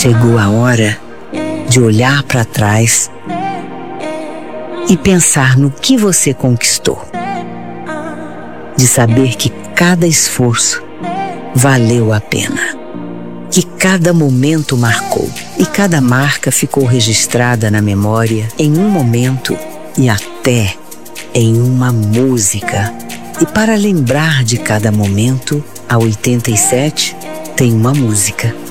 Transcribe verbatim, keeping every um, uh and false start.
Chegou a hora de olhar para trás e pensar no que você conquistou. De saber que cada esforço valeu a pena. Que cada momento marcou e cada marca ficou registrada na memória em um momento e até em uma música. E para lembrar de cada momento, a oitenta e sete tem uma música.